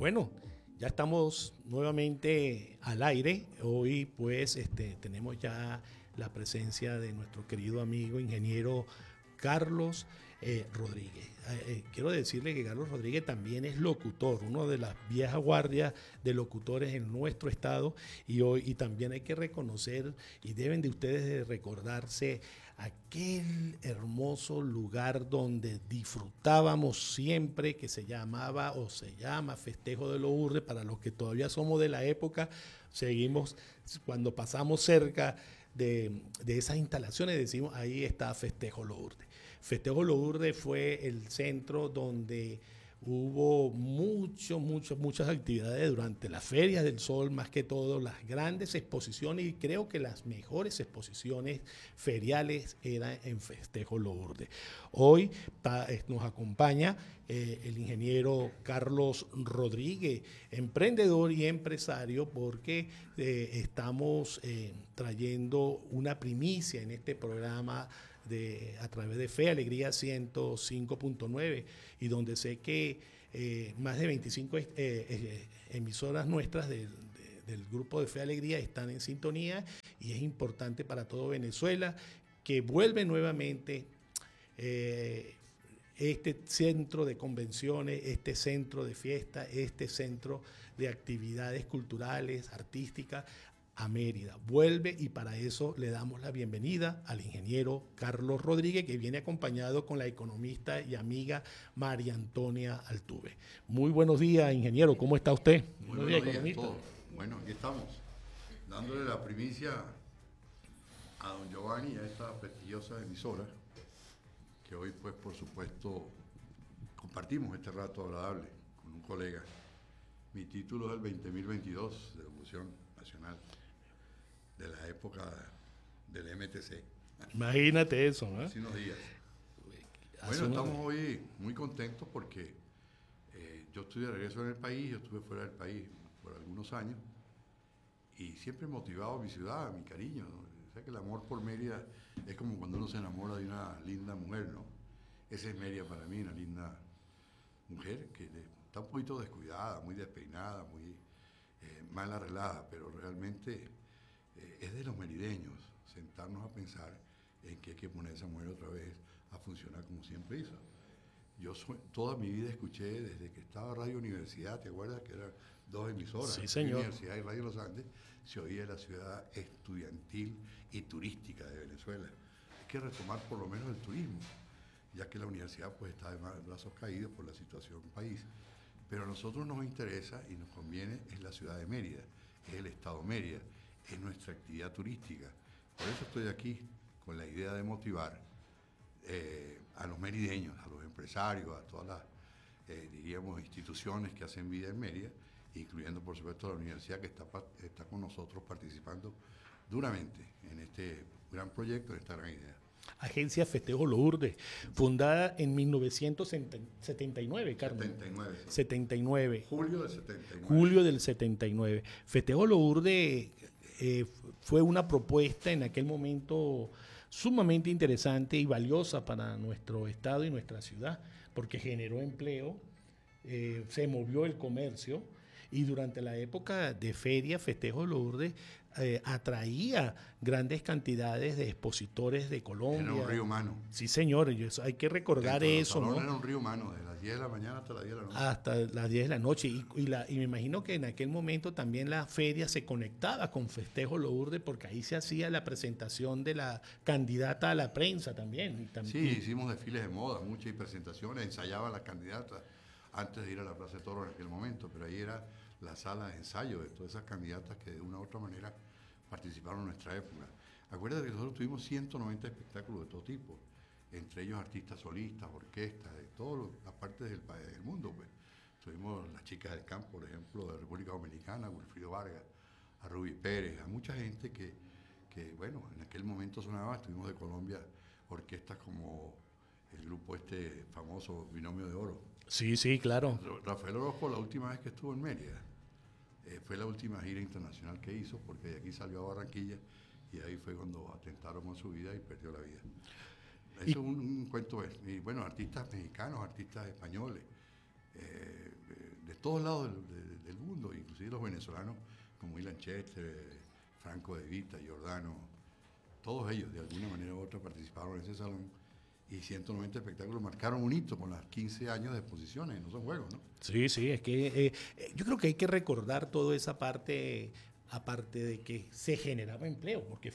Bueno, ya estamos nuevamente al aire. Hoy pues tenemos ya la presencia de nuestro querido amigo ingeniero Carlos Rodríguez. Quiero decirle que Carlos Rodríguez también es locutor, uno de las viejas guardias de locutores en nuestro estado, y también hay que reconocer, y deben de ustedes de recordarse, aquel hermoso lugar donde disfrutábamos siempre, que se llamaba o se llama Festejo de Lourdes. Para los que todavía somos de la época, seguimos, cuando pasamos cerca de esas instalaciones, decimos, ahí está Festejo Lourdes. Festejo Lourdes fue el centro donde hubo muchas actividades durante las ferias del sol, más que todo, las grandes exposiciones, y creo que las mejores exposiciones feriales eran en Festejo Lourdes. Hoy nos acompaña el ingeniero Carlos Rodríguez, emprendedor y empresario, porque estamos trayendo una primicia en este programa a través de Fe Alegría 105.9, y donde sé que más de 25 emisoras nuestras del grupo de Fe Alegría están en sintonía, y es importante para todo Venezuela que vuelve nuevamente este centro de convenciones, este centro de fiesta, este centro de actividades culturales, artísticas, a Mérida. Vuelve, y para eso le damos la bienvenida al ingeniero Carlos Rodríguez, que viene acompañado con la economista y amiga María Antonia Altuve. Muy buenos días, ingeniero, ¿cómo está usted? Muy buenos días a todos. Bueno, aquí estamos, dándole la primicia a don Giovanni y a esta prestigiosa emisora, que hoy, pues, por supuesto, compartimos este rato agradable con un colega. Mi título es el 20.022 de Locución Nacional, de la época del MTC. Imagínate eso, ¿no? Hace unos días. Bueno, estamos hoy muy contentos porque yo estoy de regreso en el país, yo estuve fuera del país por algunos años, y siempre motivado a mi ciudad, a mi cariño, ¿no? O sea que el amor por Mérida es como cuando uno se enamora de una linda mujer, ¿no? Esa es Mérida para mí, una linda mujer que está un poquito descuidada, muy despeinada, muy mal arreglada, pero realmente es de los merideños sentarnos a pensar en que hay que poner a esa mujer otra vez a funcionar como siempre hizo. Toda mi vida escuché, desde que estaba Radio Universidad, ¿te acuerdas? Que eran dos emisoras, sí, señor. Radio Universidad y Radio Los Andes, se oía la ciudad estudiantil y turística de Venezuela. Hay que retomar por lo menos el turismo, ya que la universidad pues está de brazos caídos por la situación del país. Pero a nosotros nos interesa y nos conviene es la ciudad de Mérida, es el estado Mérida, es nuestra actividad turística. Por eso estoy aquí con la idea de motivar a los merideños, a los empresarios, a todas las, diríamos, instituciones que hacen vida en Mérida, incluyendo por supuesto la universidad que está con nosotros participando duramente en este gran proyecto, en esta gran idea. Agencia Festejo Lourdes, fundada en 1979, Carmen. 79. Sí. 79. Julio del 79. Julio del 79. Festejo Lourdes fue una propuesta en aquel momento sumamente interesante y valiosa para nuestro estado y nuestra ciudad, porque generó empleo, se movió el comercio, y durante la época de feria, Festejo Lourdes atraía grandes cantidades de expositores de Colombia. Era un río humano. Sí, señor, hay que recordar eso, ¿no? Era un río humano, de las 10 de la mañana hasta las 10 de la noche. Hasta las 10 de la noche. Y me imagino que en aquel momento también la feria se conectaba con Festejo Lourdes, porque ahí se hacía la presentación de la candidata a la prensa también. Sí, hicimos desfiles de moda, muchas presentaciones, ensayaban las candidatas antes de ir a la Plaza de Toros en aquel momento, pero ahí era la sala de ensayo de todas esas candidatas que de una u otra manera participaron en nuestra época. Acuérdate que nosotros tuvimos 190 espectáculos de todo tipo, entre ellos artistas solistas, orquestas, de todas las partes del mundo, pues. Tuvimos las chicas del campo, por ejemplo, de República Dominicana, Wilfrido Vargas, a Rubí Pérez, a mucha gente que bueno, en aquel momento sonaba. Estuvimos de Colombia orquestas como el grupo famoso Binomio de Oro. Sí, sí, claro. Rafael Orozco, la última vez que estuvo en Mérida, fue la última gira internacional que hizo, porque de aquí salió a Barranquilla, y ahí fue cuando atentaron con su vida y perdió la vida. Eso es un cuento. Y bueno, artistas mexicanos, artistas españoles, de todos lados inclusive los venezolanos como Ilan Chester, Franco De Vita, Giordano, todos ellos de alguna manera u otra participaron en ese salón y 190 espectáculos marcaron un hito con los 15 años de exposiciones, no son juegos, ¿no? Sí, sí, es que yo creo que hay que recordar toda esa parte, aparte de que se generaba empleo, porque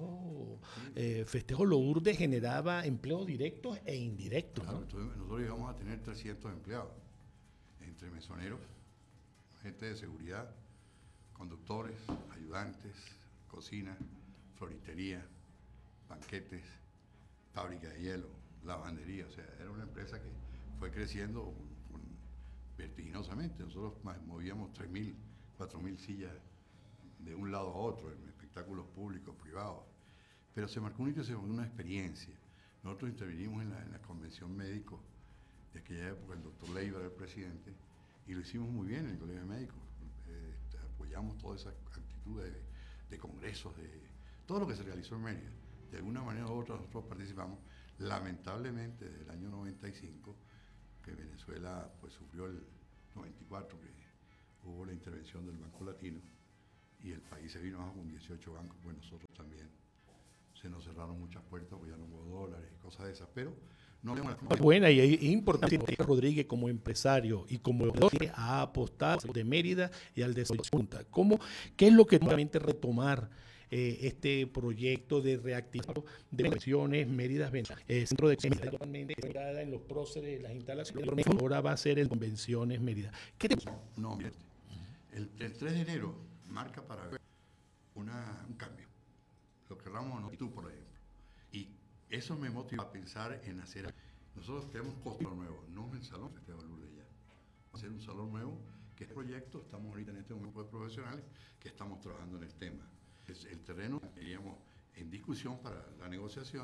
Festejo Lourdes generaba empleos directos e indirectos. Claro, ¿no? entonces nosotros íbamos a tener 300 empleados, entre mesoneros, gente de seguridad, conductores, ayudantes, cocina, floristería, banquetes, fábrica de hielo, lavandería. O sea, era una empresa que fue creciendo vertiginosamente. Nosotros movíamos 3.000, 4.000 sillas de un lado a otro, en espectáculos públicos, privados. Pero se marcó un hito, se volvió una experiencia. Nosotros intervinimos en la convención médico de aquella época, el doctor Leiva era el presidente, y lo hicimos muy bien en el Colegio de Médicos. Apoyamos toda esa actitud de congresos, de todo lo que se realizó en Mérida. De alguna manera u otra nosotros participamos. Lamentablemente, desde el año 95, que Venezuela pues sufrió el 94, que hubo la intervención del Banco Latino, y el país se vino abajo con 18 bancos, pues nosotros también. Se nos cerraron muchas puertas, porque ya no hubo dólares y cosas de esas, pero no buena y es importante que Rodríguez como empresario y como ha apostado de Mérida y al desarrollo de Punta. ¿Qué es lo que nuevamente retomar este proyecto de reactivación de convenciones Mérida centro de experiencia totalmente en los próceres, las instalaciones, ahora va a ser el Convenciones Mérida? No, mire, el 3 de enero marca para ver un cambio, lo querramos o no, tú por ejemplo, y eso me motiva a pensar en hacer. Nosotros queremos construir nuevo, no el salón Festejo Lourdes ya. Hacer un salón nuevo, que es proyecto, estamos ahorita en este momento de profesionales que estamos trabajando en el tema. El terreno iríamos en discusión para la negociación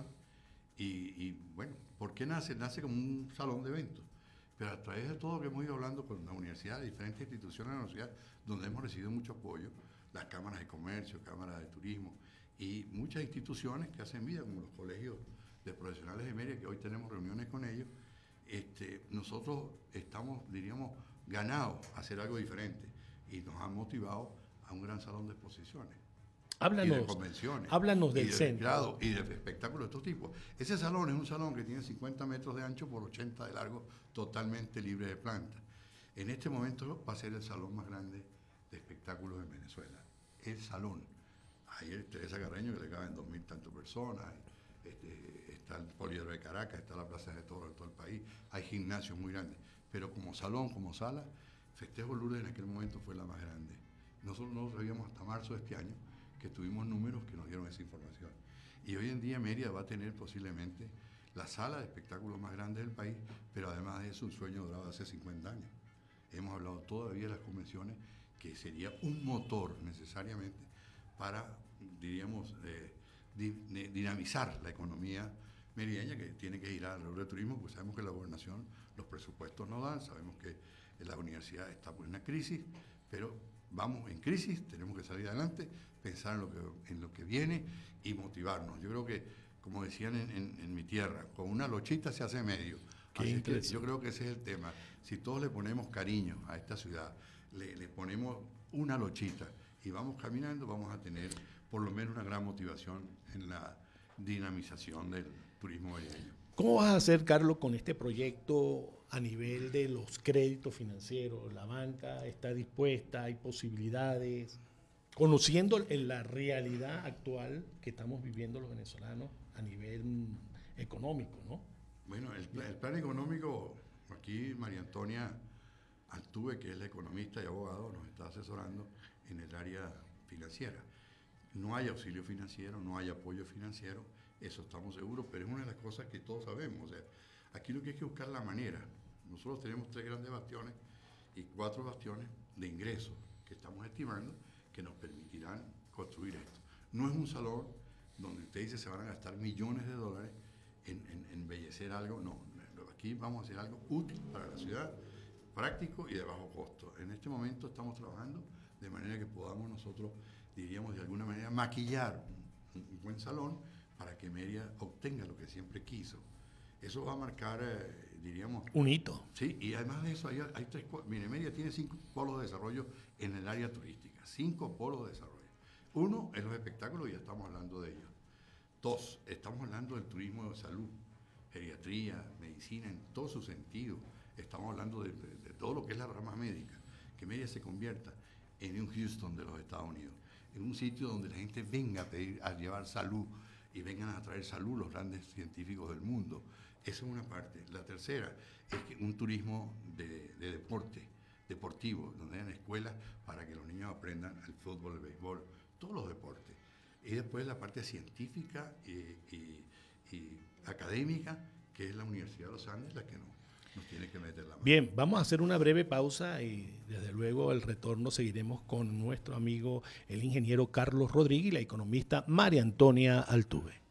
y bueno, ¿por qué nace? Nace como un salón de eventos, pero a través de todo lo que hemos ido hablando con la universidad, diferentes instituciones de la universidad, donde hemos recibido mucho apoyo, las cámaras de comercio, cámaras de turismo y muchas instituciones que hacen vida, como los colegios de profesionales de Mérida, que hoy tenemos reuniones con ellos, nosotros estamos, diríamos, ganados a hacer algo diferente y nos han motivado a un gran salón de exposiciones. Y de convenciones. Háblanos del y de centro. Y de espectáculos de todo tipo. Ese salón es un salón que tiene 50 metros de ancho por 80 de largo, totalmente libre de plantas. En este momento va a ser el salón más grande de espectáculos en Venezuela. El salón. Ayer Teresa Carreño, que le caben 2.000 tantas personas. Está el Poliedro de Caracas, está la Plaza de Toros de todo el país. Hay gimnasios muy grandes. Pero como salón, como sala, Festejo Lourdes en aquel momento fue la más grande. Nosotros no lo sabíamos hasta marzo de este año, que tuvimos números que nos dieron esa información. Y hoy en día Mérida va a tener posiblemente la sala de espectáculos más grande del país, pero además de eso un sueño dorado de hace 50 años. Hemos hablado todavía de las convenciones, que sería un motor necesariamente para, diríamos, dinamizar la economía merideña, que tiene que girar alrededor del turismo, pues sabemos que la gobernación, los presupuestos no dan, sabemos que la universidad está por una crisis, pero vamos en crisis, tenemos que salir adelante, pensar en lo que viene y motivarnos. Yo creo que, como decían en mi tierra, con una lochita se hace medio. Así que yo creo que ese es el tema. Si todos le ponemos cariño a esta ciudad, le ponemos una lochita y vamos caminando, vamos a tener por lo menos una gran motivación en la dinamización del turismo merideño. ¿Cómo vas a hacer, Carlos, con este proyecto a nivel de los créditos financieros? ¿La banca está dispuesta? ¿Hay posibilidades? Conociendo la realidad actual que estamos viviendo los venezolanos a nivel económico, ¿no? Bueno, el plan económico, aquí María Antonia Altuve, que es la economista y abogado, nos está asesorando en el área financiera. No hay auxilio financiero, no hay apoyo financiero, eso estamos seguros, pero es una de las cosas que todos sabemos. O sea, aquí lo que hay que buscar la manera. Nosotros tenemos 3 grandes bastiones y 4 bastiones de ingresos que estamos estimando que nos permitirán construir esto. No es un salón donde usted dice se van a gastar millones de dólares en embellecer algo, no. Aquí vamos a hacer algo útil para la ciudad, práctico y de bajo costo. En este momento estamos trabajando de manera que podamos nosotros, diríamos de alguna manera, maquillar un buen salón para que Mérida obtenga lo que siempre quiso. Eso va a marcar diríamos... Un hito. Sí, y además de eso, hay 3... Mérida tiene 5 polos de desarrollo en el área turística. 5 polos de desarrollo. 1 es los espectáculos, y ya estamos hablando de ellos. 2, estamos hablando del turismo de salud, geriatría, medicina, en todo su sentido. Estamos hablando de todo lo que es la rama médica. Que Mérida se convierta en un Houston de los Estados Unidos, en un sitio donde la gente venga a llevar salud y vengan a traer salud los grandes científicos del mundo. Esa es una parte. La tercera es que un turismo de deportivo, donde hayan escuelas para que los niños aprendan el fútbol, el béisbol, todos los deportes. Y después la parte científica y académica, que es la Universidad de los Andes, la que nos tiene que meter la mano. Bien, vamos a hacer una breve pausa y desde luego el retorno seguiremos con nuestro amigo el ingeniero Carlos Rodríguez y la economista María Antonia Altuve.